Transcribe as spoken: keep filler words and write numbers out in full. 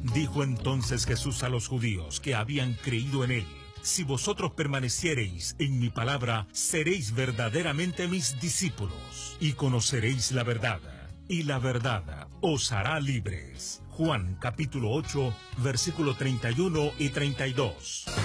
Dijo entonces Jesús a los judíos que habían creído en él: si vosotros permaneciereis en mi palabra, seréis verdaderamente mis discípulos, y conoceréis la verdad, y la verdad os hará libres. Juan capítulo ocho, versículo treinta y uno y treinta y dos.